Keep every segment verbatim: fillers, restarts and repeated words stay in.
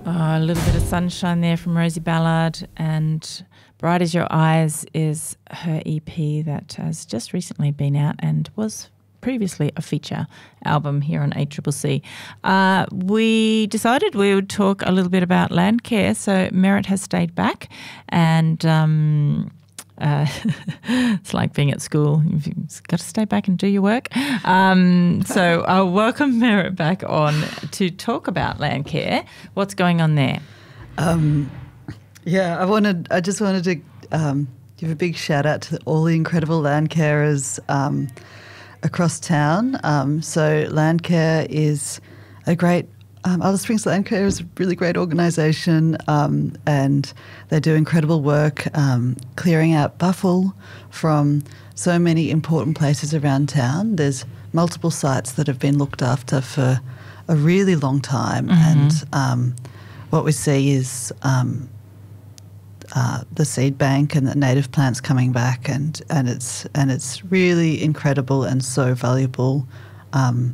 Oh, a little bit of sunshine there from Rosie Ballard, and Bright As Your Eyes is her E P that has just recently been out and was previously a feature album here on A C C C. Uh, we decided we would talk a little bit about Landcare, so Merit has stayed back, and um, uh, it's like being at school. You've got to stay back and do your work. Um, so I'll welcome Merit back on to talk about Landcare. What's going on there? Um, yeah, I wanted. I just wanted to um, give a big shout out to all the incredible Landcarers um, across town. Um, so Landcare is a great. Um, Alice Springs Landcare is a really great organisation, um, and they do incredible work um, clearing out buffel from so many important places around town. There's multiple sites that have been looked after for a really long time, mm-hmm. and um, what we see is um, uh, the seed bank and the native plants coming back, and, and it's and it's really incredible and so valuable. Um,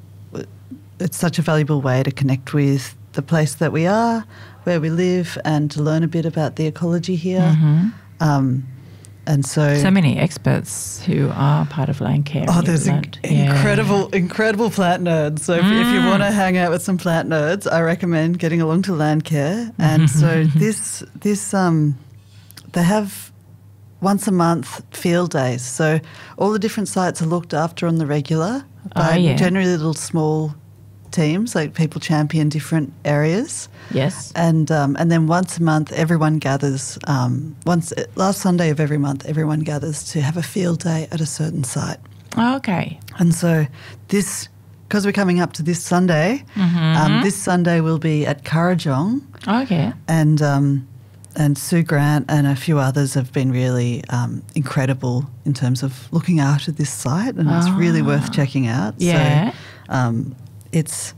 It's such a valuable way to connect with the place that we are, where we live, and to learn a bit about the ecology here. Mm-hmm. Um, and so, so many experts who are part of Landcare. Oh, there's in, yeah. incredible, incredible plant nerds. So if, mm. if you want to hang out with some plant nerds, I recommend getting along to Landcare. And so this, this, um, they have once a month field days. So all the different sites are looked after on the regular by oh, yeah. generally little small teams, like people champion different areas. Yes. And um, and then once a month, everyone gathers. Um, once last Sunday of every month, everyone gathers to have a field day at a certain site. Oh, okay. And so this, because we're coming up to this Sunday, mm-hmm. um, this Sunday will be at Kurrajong. Okay. And um, and Sue Grant and a few others have been really um, incredible in terms of looking after this site, and oh. it's really worth checking out. Yeah. So, um, It's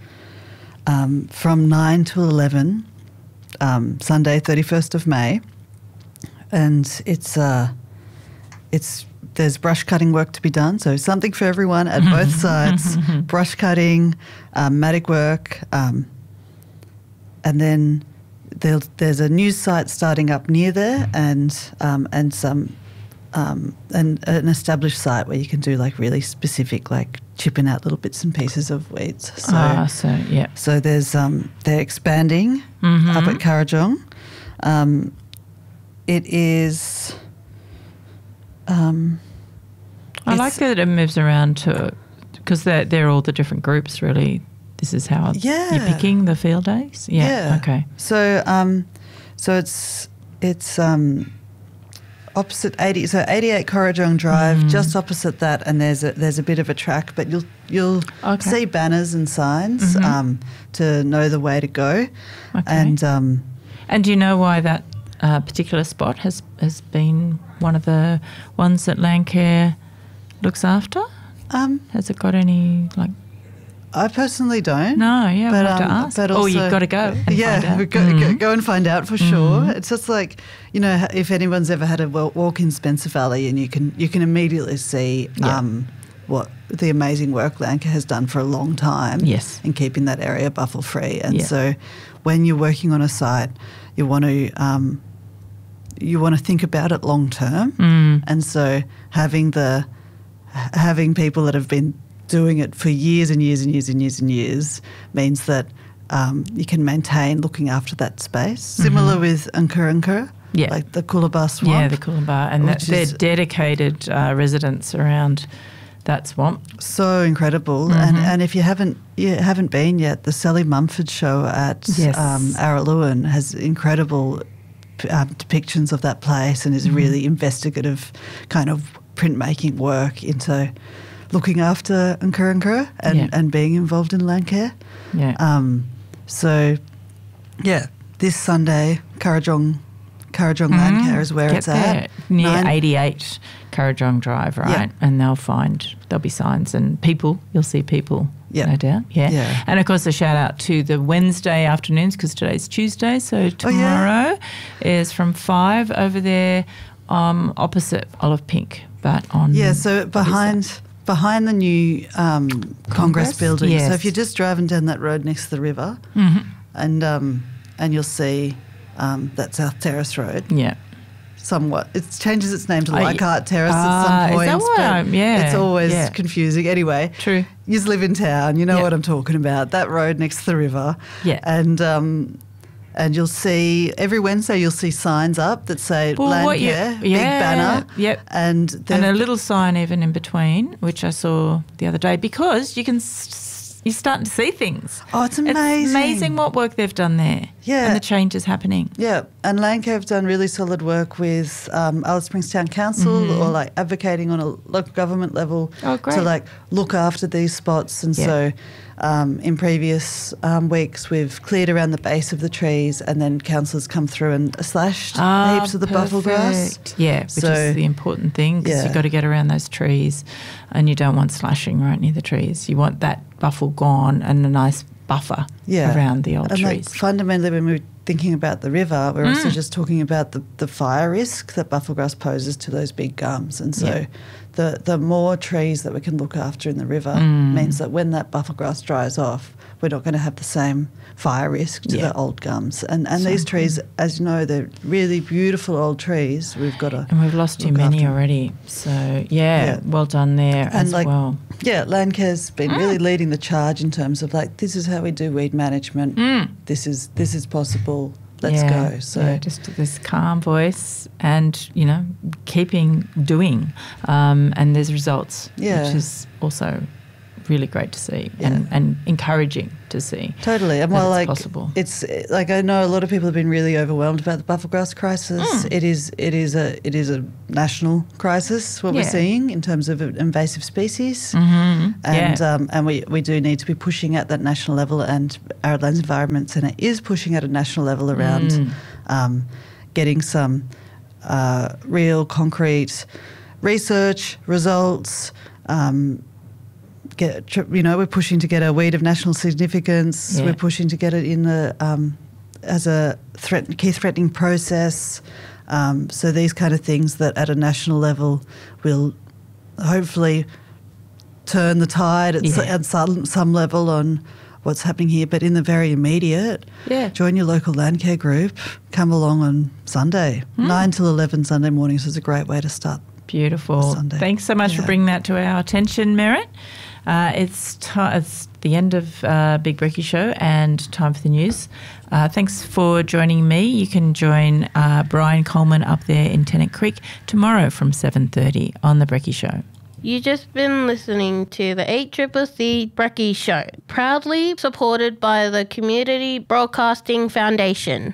um, from nine to eleven, um, Sunday, thirty-first of May, and it's uh, it's there's brush cutting work to be done. So something for everyone at both sides: brush cutting, um, matting work, um, and then there's a new site starting up near there, and um, and some um, and an established site where you can do like really specific like. chipping out little bits and pieces of weeds. So, ah, so yeah. So there's um, they're expanding mm-hmm. up at Kurrajong. Um, it is. Um, I like that it moves around to, because they're they're all the different groups. Really, this is how yeah. you're picking the field days. Yeah. yeah. Okay. So um, so it's it's um. opposite eighty, so eighty-eight Kurrajong Drive, mm. just opposite that, and there's a there's a bit of a track, but you'll you'll okay. see banners and signs mm-hmm. um, to know the way to go. Okay. And um, and do you know why that uh, particular spot has has been one of the ones that Landcare looks after? Um, has it got any like? I personally don't. No, yeah, but, we'll have um, to ask. But also, also, oh, you've got to go and yeah, find out. Go, mm. go, go and find out for mm. sure. It's just like, you know, if anyone's ever had a walk in Spencer Valley, and you can you can immediately see yeah. um, what the amazing work Landcare has done for a long time yes. in keeping that area buffel free. And yeah. so when you're working on a site, you want to um, you want to think about it long term. Mm. And so having the having people that have been doing it for years and years and years and years and years means that um, you can maintain looking after that space. Mm-hmm. Similar with Unkur yeah. like the Coolabah Swamp. Yeah, the Coolabah, and that, they're dedicated uh, residents around that swamp. So incredible. Mm-hmm. And and if you haven't you haven't been yet, the Sally Mumford show at yes. um, Araluen has incredible uh, depictions of that place, and is mm-hmm. really investigative kind of printmaking work into looking after Unkur and, yeah. and being involved in Landcare. Yeah. Um, so, yeah, this Sunday, Kurrajong, Kurrajong mm-hmm. Landcare is where Get it's there. at. Near Nine, eighty-eight Kurrajong Drive, right? Yeah. And they'll find, there'll be signs and people, you'll see people, yeah. no doubt. Yeah. yeah. And, of course, a shout-out to the Wednesday afternoons, because today's Tuesday, so tomorrow oh, yeah. is from five over there um, opposite Olive Pink, but on... Yeah, so behind... Behind the new um, Congress, Congress building. Yes. So if you're just driving down that road next to the river, mm-hmm. and um, and you'll see um, that South Terrace Road. Yeah. Somewhat. It changes its name to Oh, Leichhardt Terrace ah, at some point. Is that why I'm- yeah, It's always yeah. confusing. Anyway, True. you just live in town. You know Yeah. what I'm talking about. That road next to the river. Yeah. And um, and you'll see, every Wednesday you'll see signs up that say Well, Land what you- Care, big yeah, banner. yep. And, And they've- a little sign even in between, which I saw the other day, because you can, s- you're starting to see things. oh, it's amazing. It's amazing what work they've done there. Yeah. And the change is happening. Yeah, and Landcare have done really solid work with um, Alice Springs Town Council or like advocating on a local government level Mm-hmm. Oh, great. to like look after these spots. And Yeah. so um, in previous um, weeks we've cleared around the base of the trees and then councillors come through and slashed Ah, heaps of the buffalo grass. perfect. Yeah, which So- is the important thing, because Yeah. you've got to get around those trees and you don't want slashing right near the trees. You want that buffle gone and a nice buffer Yeah. around the old and trees. Like fundamentally, when we're thinking about the river, we're Mm. also just talking about the, the fire risk that buffalo grass poses to those big gums. And so Yeah. the, the more trees that we can look after in the river Mm. means that when that buffalo grass dries off, we're not going to have the same fire risk to Yeah. the old gums. And, and So these trees, as you know, they're really beautiful old trees. We've got to And we've lost too look many after 'em. already. So, yeah, Yeah. well done there And as like, well. yeah, Landcare's been really Mm. leading the charge in terms of like, this is how we do weed management. This is this is possible. Let's Mm. yeah, go. So yeah, just this calm voice and, you know, keeping doing. Um, and there's results, Yeah. which is also really great to see Yeah. and, and encouraging to see. totally. And that while it's like possible. it's like I know a lot of people have been really overwhelmed about the buffalo grass crisis. Mm. It is it is a it is a national crisis what Yeah. we're seeing in terms of invasive species. Mm-hmm. And yeah. um, and we, we do need to be pushing at that national level, and our Lands Environment Centre is pushing at a national level around Mm. um, getting some uh, real concrete research results. Um, get tr- you know we're pushing to get a weed of national significance. Yeah. We're pushing to get it in the um, as a threat, key threatening process. Um, so these kind of things that at a national level will hopefully turn the tide at, s- Yeah. at some, some level on what's happening here. But in the very immediate, Yeah. join your local land care group. Come along on Sunday, Hmm. nine till eleven Sunday mornings is a great way to start. Beautiful. Sunday. Thanks so much for Yeah. bringing that to our attention, Merritt. Uh, it's, ti it's the end of uh, Big Brekkie Show and time for the news. Uh, thanks for joining me. You can join uh, Brian Coleman up there in Tennant Creek tomorrow from seven thirty on The Brekkie Show. You just been listening to the eight C C C Brekkie Show, proudly supported by the Community Broadcasting Foundation.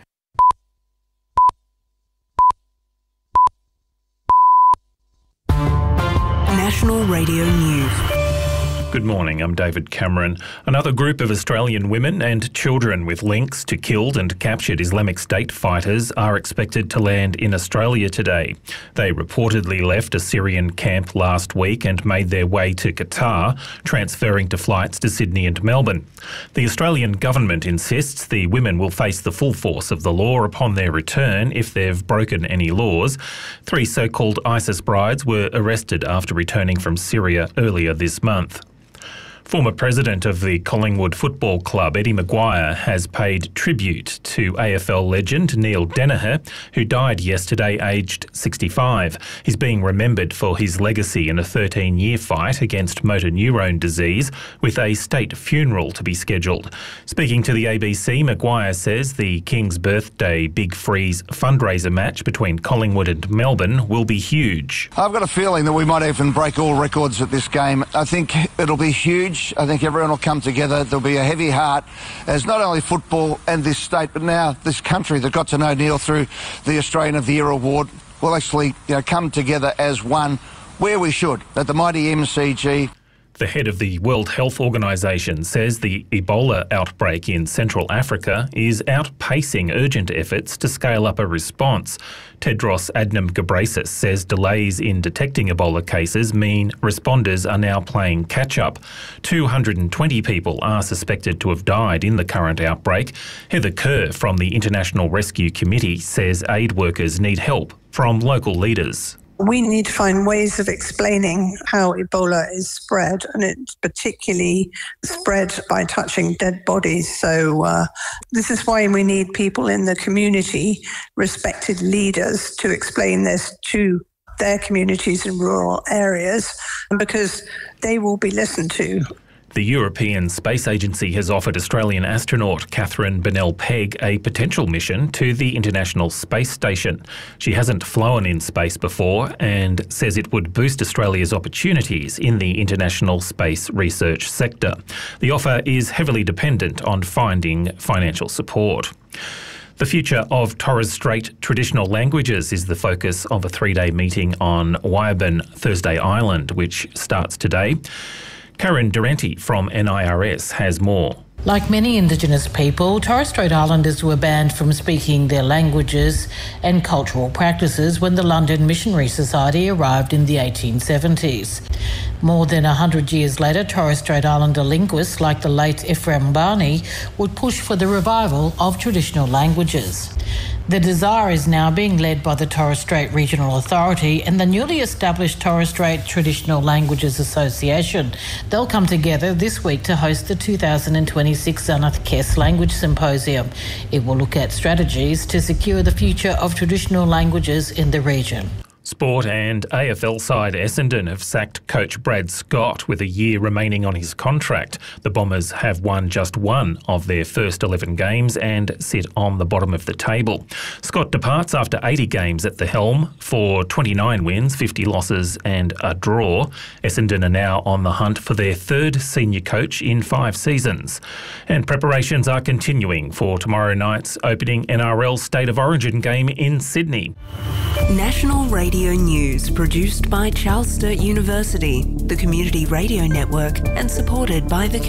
National Radio News. Good morning, I'm David Cameron. Another group of Australian women and children with links to killed and captured Islamic State fighters are expected to land in Australia today. They reportedly left a Syrian camp last week and made their way to Qatar, transferring to flights to Sydney and Melbourne. The Australian government insists the women will face the full force of the law upon their return if they've broken any laws. Three so-called ISIS brides were arrested after returning from Syria earlier this month. Former president of the Collingwood Football Club, Eddie Maguire, has paid tribute to A F L legend Neil Daniher, who died yesterday aged sixty-five. He's being remembered for his legacy in a thirteen-year fight against motor neurone disease, with a state funeral to be scheduled. Speaking to the A B C, Maguire says the King's Birthday Big Freeze fundraiser match between Collingwood and Melbourne will be huge. I've got a feeling that we might even break all records at this game. I think it'll be huge. I think everyone will come together. There'll be a heavy heart as not only football and this state, but now this country that got to know Neil through the Australian of the Year award will actually, you know, come together as one, where we should, at the mighty M C G. The head of the World Health Organization says the Ebola outbreak in Central Africa is outpacing urgent efforts to scale up a response. Tedros Adhanom Ghebreyesus says delays in detecting Ebola cases mean responders are now playing catch-up. two hundred twenty people are suspected to have died in the current outbreak. Heather Kerr from the International Rescue Committee says aid workers need help from local leaders. We need to find ways of explaining how Ebola is spread, and it's particularly spread by touching dead bodies. So uh, this is why we need people in the community, respected leaders, to explain this to their communities in rural areas, because they will be listened to. The European Space Agency has offered Australian astronaut Catherine Bennell-Pegg a potential mission to the International Space Station. She hasn't flown in space before and says it would boost Australia's opportunities in the international space research sector. The offer is heavily dependent on finding financial support. The future of Torres Strait traditional languages is the focus of a three-day meeting on Wayaban Thursday Island, which starts today. Karen Durante from N I R S has more. Like many Indigenous people, Torres Strait Islanders were banned from speaking their languages and cultural practices when the London Missionary Society arrived in the eighteen seventies. More than one hundred years later, Torres Strait Islander linguists like the late Ephraim Barney would push for the revival of traditional languages. The desire is now being led by the Torres Strait Regional Authority and the newly established Torres Strait Traditional Languages Association. They'll come together this week to host the two thousand twenty-six Zanath Kes Language Symposium. It will look at strategies to secure the future of traditional languages in the region. Sport and A F L side Essendon have sacked coach Brad Scott with a year remaining on his contract. The Bombers have won just one of their first eleven games and sit on the bottom of the table. Scott departs after eighty games at the helm for twenty-nine wins, fifty losses and a draw. Essendon are now on the hunt for their third senior coach in five seasons. And preparations are continuing for tomorrow night's opening N R L State of Origin game in Sydney. National Radio News, produced by Charles Sturt University, the Community Radio Network, and supported by the